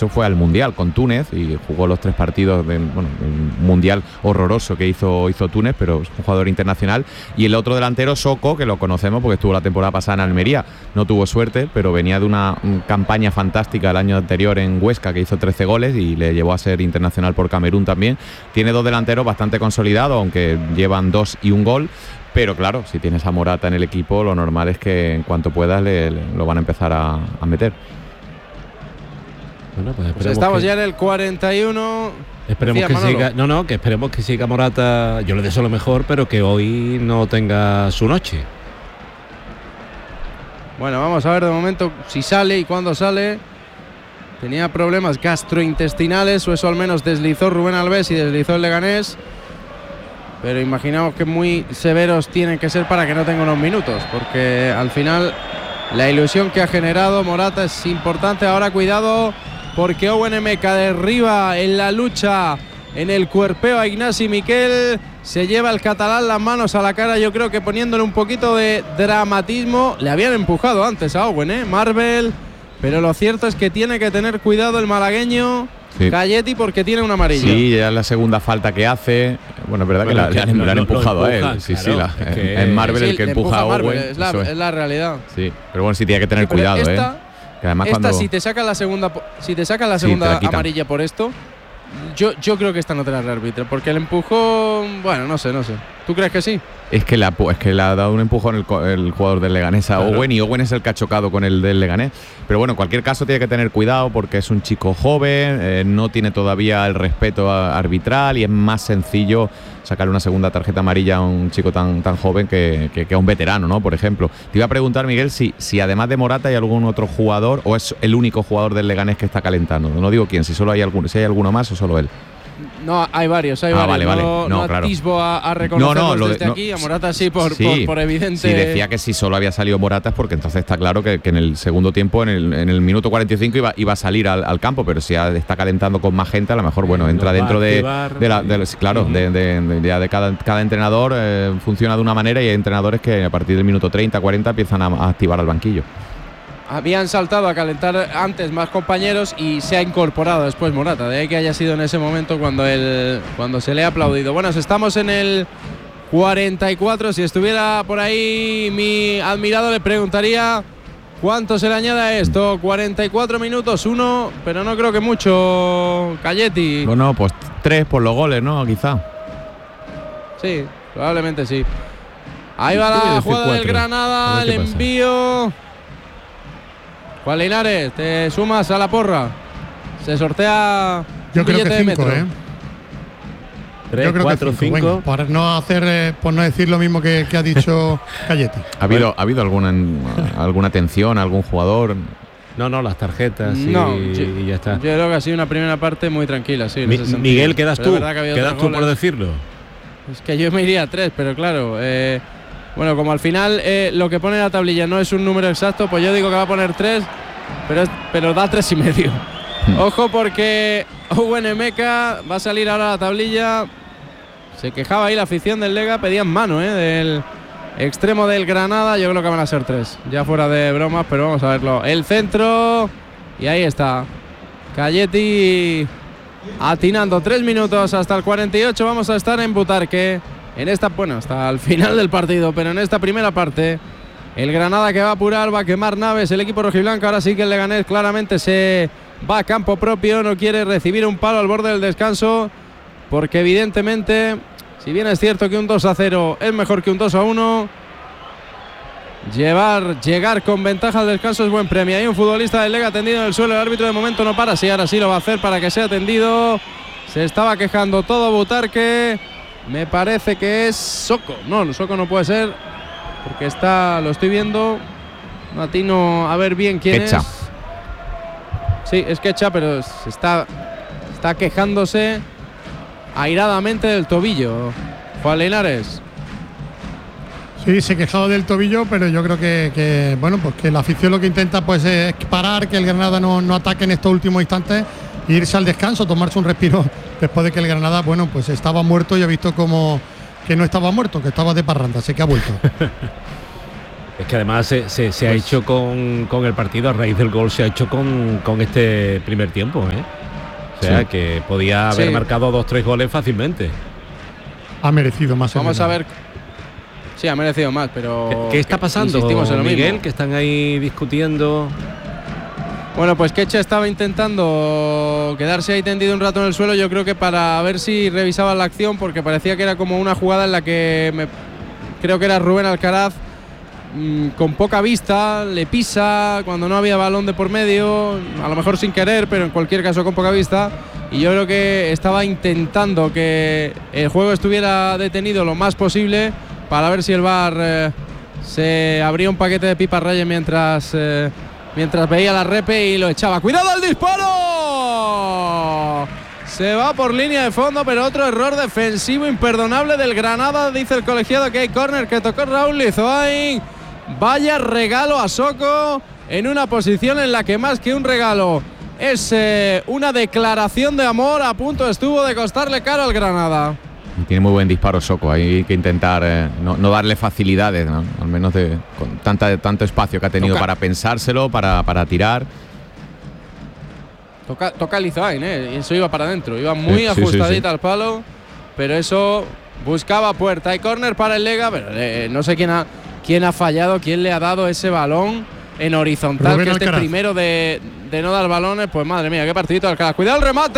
hecho fue al Mundial con Túnez y jugó los 3 partidos del Mundial horroroso que hizo Túnez, pero es un jugador internacional. Y el otro delantero, Soko, que lo conocemos porque estuvo la temporada pasada en Almería, no tuvo suerte, pero venía de una campaña fantástica el año anterior en Huesca, que hizo 13 goles y le llevó a ser internacional por Camerún también. Tiene 2 delanteros bastante consolidados, aunque llevan 2 y 1 gol. Pero claro, si tienes a Morata en el equipo, lo normal es que en cuanto puedas lo van a empezar a meter. Bueno, pues estamos ya en el 41. Esperemos que siga. Que esperemos que siga Morata. Yo le deseo lo mejor, pero que hoy no tenga su noche. Bueno, vamos a ver de momento si sale y cuándo sale. Tenía problemas gastrointestinales, o eso al menos deslizó Rubén Alves y deslizó el Leganés. Pero imaginamos que muy severos tienen que ser para que no tenga unos minutos, porque al final la ilusión que ha generado Morata es importante. Ahora cuidado, porque Owen Emeka derriba en la lucha, en el cuerpeo a Ignasi Miquel. Se lleva el catalán las manos a la cara, yo creo que poniéndole un poquito de dramatismo. Le habían empujado antes a Owen, Marvel, pero lo cierto es que tiene que tener cuidado el malagueño. Sí. Galletti, porque tiene una amarilla. Sí, ya es la segunda falta que hace. Bueno, es verdad que le han empujado a él. Sí, claro, es Marvel el que empuja a Owen. Es la realidad. Sí, pero bueno, sí tiene que tener cuidado, que además si te sacan la segunda amarilla por esto, yo creo que esta no te la rearbitra, porque el empujón, bueno, no sé. ¿Tú crees que sí? Es que le ha dado un empujón el jugador del Leganés a Owen, y Owen es el que ha chocado con el del Leganés. Pero bueno, en cualquier caso tiene que tener cuidado porque es un chico joven, no tiene todavía el respeto arbitral y es más sencillo sacarle una segunda tarjeta amarilla a un chico tan joven que a un veterano, ¿no? Por ejemplo. Te iba a preguntar, Miguel, si además de Morata hay algún otro jugador o es el único jugador del Leganés que está calentando. No digo quién, si hay alguno más o solo él. No, hay varios. Vale. No claro. Atisbo a reconocerlos desde aquí, a Morata sí, por evidente. Sí, decía que si solo había salido Morata es porque entonces está claro que en el segundo tiempo, en el minuto 45 iba a salir al campo, pero si está calentando con más gente, a lo mejor entra dentro de cada entrenador. Funciona de una manera y hay entrenadores que a partir del minuto 30, 40 empiezan a activar al banquillo. Habían saltado a calentar antes más compañeros y se ha incorporado después Morata, de ahí que haya sido en ese momento cuando se le ha aplaudido. Bueno, estamos en el 44. Si estuviera por ahí mi admirado le preguntaría cuánto se le añade a esto. 44 minutos, 1, pero no creo que mucho, Galletti. Bueno, pues 3 por los goles, ¿no? Quizá. Sí, probablemente sí. Ahí va la jugada del Granada, el envío. Juan Linares, te sumas a la porra. Se sortea. Yo creo que 5, 3, 4, 5. Por no decir lo mismo que ha dicho Galletti. ¿Ha habido alguna tensión, algún jugador? No, las tarjetas y ya está. Yo creo que ha sido una primera parte muy tranquila, sí. Miguel, quedas tú por decirlo. Es que yo me iría a 3, pero claro. Bueno, como al final lo que pone la tablilla no es un número exacto, pues yo digo que va a poner 3, pero da 3,5. Ojo, porque Owen Emeka va a salir ahora a la tablilla. Se quejaba ahí la afición del Lega, pedían mano del extremo del Granada. Yo creo que van a ser 3, ya fuera de bromas, pero vamos a verlo. El centro, y ahí está Galletti atinando. 3 minutos hasta el 48. Vamos a estar en Butarque. Hasta el final del partido, pero en esta primera parte el Granada que va a apurar, va a quemar naves el equipo rojiblanco. Ahora sí que el Leganés claramente se va a campo propio, no quiere recibir un palo al borde del descanso, porque evidentemente, si bien es cierto que un 2-0 es mejor que un 2-1, llegar con ventaja al descanso es buen premio. Hay un futbolista del Lega tendido en el suelo, el árbitro de momento no para, sí, ahora sí lo va a hacer para que sea atendido. Se estaba quejando todo Butarque. Me parece que es Soko. No, Soko no puede ser, porque lo estoy viendo. Matino, a ver bien quién Quecha. es. Sí, es Quecha, pero está quejándose airadamente del tobillo. Juan Linares. Sí, se quejaba del tobillo, pero yo creo que la afición lo que intenta pues es parar, que el Granada no ataque en estos últimos instantes, e irse al descanso, tomarse un respiro después de que el Granada, pues estaba muerto y ha visto como que no estaba muerto, que estaba de parranda, así que ha vuelto. Es que además se ha hecho con el partido, a raíz del gol se ha hecho con este primer tiempo, O sea, que podía haber marcado 2-3 goles fácilmente. Ha merecido más. Vamos a ver. Sí, ha merecido más, pero... ¿Qué está pasando, Miguel? Que están ahí discutiendo. Bueno, pues Keche estaba intentando quedarse ahí tendido un rato en el suelo, yo creo que para ver si revisaban la acción, porque parecía que era como una jugada en la que creo que era Rubén Alcaraz, con poca vista, le pisa cuando no había balón de por medio, a lo mejor sin querer, pero en cualquier caso con poca vista, y yo creo que estaba intentando que el juego estuviera detenido lo más posible para ver si el VAR se abría un paquete de pipas reyes mientras veía la repe y lo echaba. ¡Cuidado al disparo! Se va por línea de fondo, pero otro error defensivo imperdonable del Granada. Dice el colegiado que hay córner que tocó Raúl Lizoain. Vaya regalo a Soko en una posición en la que más que un regalo es una declaración de amor. A punto estuvo de costarle caro al Granada. Tiene muy buen disparo Soko, hay que intentar no darle facilidades, ¿no? Al menos con tanto espacio que ha tenido para pensárselo, para tirar. Toca Lizoain, y eso iba para adentro, iba muy ajustadita al palo, pero eso buscaba puerta. Hay córner para el Lega, pero no sé quién ha fallado, quién le ha dado ese balón en horizontal, Rubén que Alcaraz. Primero de no dar balones, pues madre mía, qué partidito Alcaraz. Cuidado el remate,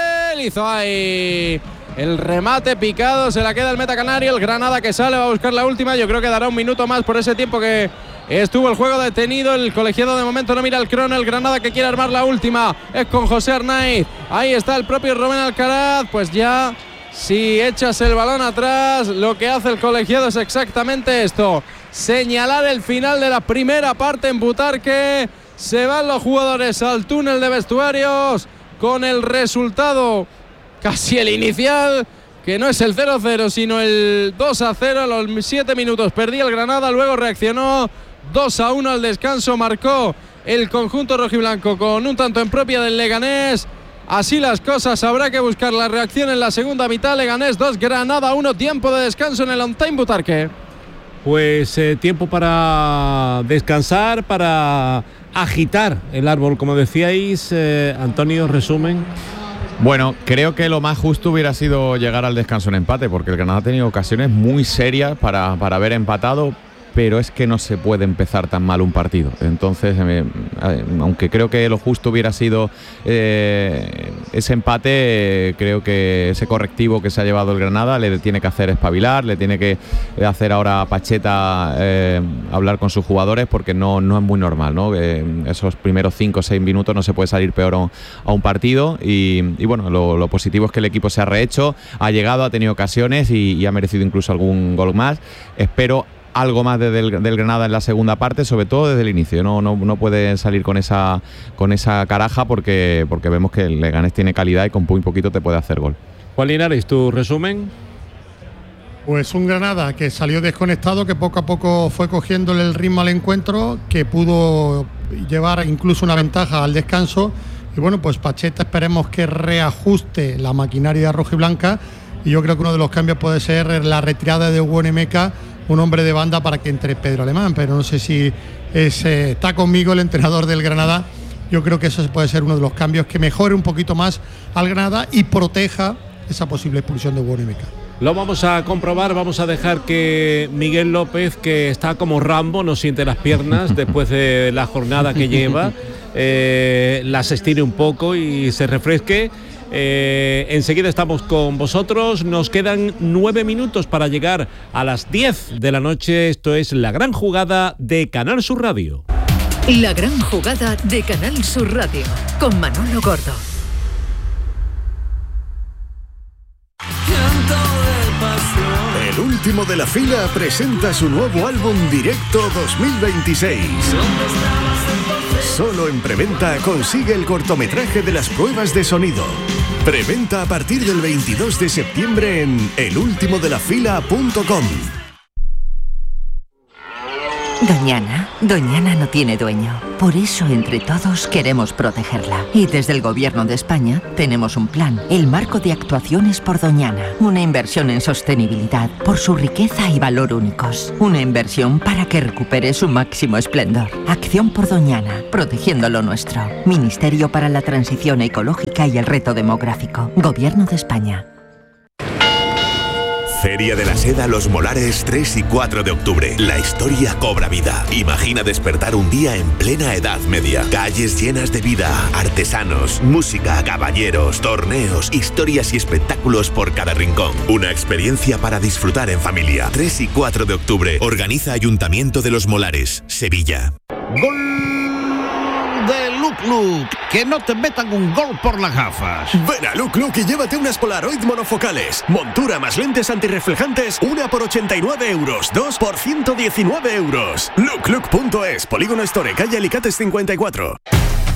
Lizoain. El remate picado, se la queda el meta canario. El Granada que sale, va a buscar la última. Yo creo que dará un minuto más por ese tiempo que estuvo el juego detenido. El colegiado de momento no mira el crono. El Granada que quiere armar la última es con José Arnaiz. Ahí está el propio Rubén Alcaraz. Pues ya, si echas el balón atrás, lo que hace el colegiado es exactamente esto: señalar el final de la primera parte en Butarque. Se van los jugadores al túnel de vestuarios con el resultado casi el inicial, que no es el 0-0 sino el 2-0 a los 7 minutos. Perdía el Granada, luego reaccionó 2-1 al descanso, marcó el conjunto rojiblanco con un tanto en propia del Leganés. Así las cosas, habrá que buscar la reacción en la segunda mitad. Leganés 2, Granada 1, tiempo de descanso en el On Time Butarque. Pues tiempo para descansar, para agitar el árbol, como decíais. Antonio, resumen. Bueno, creo que lo más justo hubiera sido llegar al descanso en empate, porque el Granada ha tenido ocasiones muy serias para haber empatado, pero es que no se puede empezar tan mal un partido. Entonces, aunque creo que lo justo hubiera sido ese empate, creo que ese correctivo que se ha llevado el Granada le tiene que hacer espabilar, le tiene que hacer ahora a Pacheta hablar con sus jugadores, porque no es muy normal, ¿no? Esos primeros 5 o 6 minutos no se puede salir peor a un partido y bueno, lo positivo es que el equipo se ha rehecho, ha llegado, ha tenido ocasiones y ha merecido incluso algún gol más. Espero algo más del Granada en la segunda parte, sobre todo desde el inicio. No puede salir con esa caraja porque vemos que el Leganés tiene calidad y con muy poquito te puede hacer gol. Juan Linares, ¿tu resumen? Pues un Granada que salió desconectado, que poco a poco fue cogiéndole el ritmo al encuentro, que pudo llevar incluso una ventaja al descanso. Y bueno, pues Pacheta esperemos que reajuste la maquinaria rojiblanca, y yo creo que uno de los cambios puede ser la retirada de Hugo Nemeka, un hombre de banda, para que entre Pedro Alemán, pero no sé si está conmigo el entrenador del Granada. Yo creo que eso puede ser uno de los cambios que mejore un poquito más al Granada y proteja esa posible expulsión de Hugo Nemeka. Lo vamos a comprobar, vamos a dejar que Miguel López, que está como Rambo, no siente las piernas después de la jornada que lleva, las estire un poco y se refresque. Enseguida estamos con vosotros. Nos quedan 9 minutos para llegar a las 10 de la noche. Esto es La Gran Jugada de Canal Sur Radio. La Gran Jugada de Canal Sur Radio con Manolo Gordo. El último de la fila presenta su nuevo álbum Directo 2026. Solo en preventa consigue el cortometraje de las pruebas de sonido. Preventa a partir del 22 de septiembre en elultimodelafila.com. Doñana no tiene dueño. Por eso, entre todos, queremos protegerla. Y desde el Gobierno de España tenemos un plan, el Marco de Actuaciones por Doñana. Una inversión en sostenibilidad por su riqueza y valor únicos. Una inversión para que recupere su máximo esplendor. Acción por Doñana, protegiendo lo nuestro. Ministerio para la Transición Ecológica y el Reto Demográfico. Gobierno de España. Feria de la Seda Los Molares 3 y 4 de octubre. La historia cobra vida. Imagina despertar un día en plena Edad Media. Calles llenas de vida, artesanos, música, caballeros, torneos, historias y espectáculos por cada rincón. Una experiencia para disfrutar en familia. 3 y 4 de octubre. Organiza Ayuntamiento de Los Molares, Sevilla. ¡Gol de Luc Luc! ¡Que no te metan un gol por las gafas! Ven a Luc Luc y llévate unas Polaroid monofocales. Montura más lentes antirreflejantes, una por 89 euros, 2 por 119 euros. LucLuc.es, Polígono Store, calle Alicates 54.